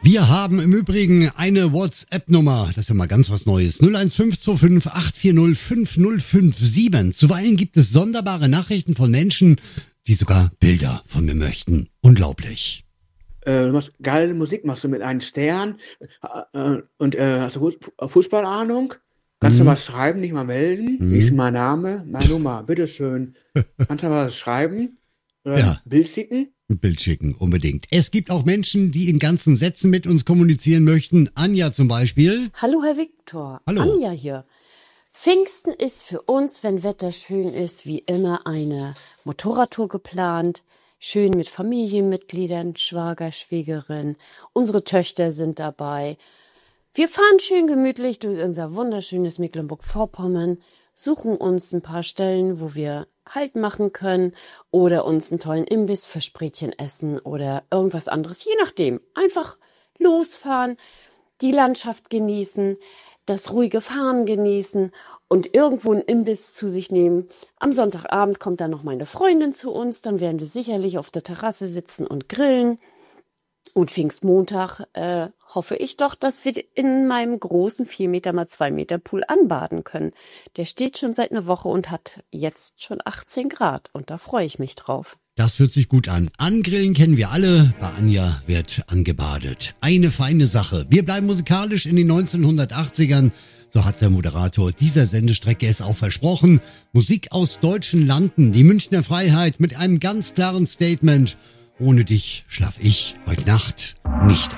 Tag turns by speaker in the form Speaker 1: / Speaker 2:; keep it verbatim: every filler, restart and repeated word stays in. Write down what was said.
Speaker 1: Wir haben im Übrigen eine WhatsApp-Nummer, das ist ja mal ganz was Neues, null eins fünf zwei fünf acht vier null fünf null fünf sieben. Zuweilen gibt es sonderbare Nachrichten von Menschen, die sogar Bilder von mir möchten. Unglaublich.
Speaker 2: Äh, du machst geile Musik, machst du mit einem Stern äh, und äh, hast du Fußballahnung? Kannst
Speaker 1: Mhm.
Speaker 2: du was schreiben, nicht mal melden?
Speaker 1: Mhm.
Speaker 2: Wie ist mein Name? Meine Nummer, bitteschön. Kannst du was schreiben? Oder
Speaker 1: Ja.
Speaker 2: ein Bild schicken?
Speaker 1: Ein Bild schicken, unbedingt. Es gibt auch Menschen, die in ganzen Sätzen mit uns kommunizieren möchten. Anja zum Beispiel.
Speaker 3: Hallo Herr Viktor,
Speaker 1: Hallo.
Speaker 3: Anja hier. Pfingsten ist für uns, wenn Wetter schön ist, wie immer eine Motorradtour geplant. Schön mit Familienmitgliedern, Schwager, Schwägerin. Unsere Töchter sind dabei. Wir fahren schön gemütlich durch unser wunderschönes Mecklenburg-Vorpommern, suchen uns ein paar Stellen, wo wir Halt machen können oder uns einen tollen Imbiss für Sprätchen essen oder irgendwas anderes, je nachdem. Einfach losfahren, die Landschaft genießen, das ruhige Fahren genießen und irgendwo einen Imbiss zu sich nehmen. Am Sonntagabend kommt dann noch meine Freundin zu uns, dann werden wir sicherlich auf der Terrasse sitzen und grillen. Und Pfingstmontag äh, hoffe ich doch, dass wir in meinem großen vier Meter mal zwei Meter Pool anbaden können. Der steht schon seit einer Woche und hat jetzt schon achtzehn Grad und da freue ich mich drauf.
Speaker 1: Das hört sich gut an. Angrillen kennen wir alle. Bei Anja wird angebadet. Eine feine Sache. Wir bleiben musikalisch in den neunzehnhundertachtzigern. So hat der Moderator dieser Sendestrecke es auch versprochen. Musik aus deutschen Landen. Die Münchner Freiheit mit einem ganz klaren Statement. Ohne dich schlaf ich heute Nacht nicht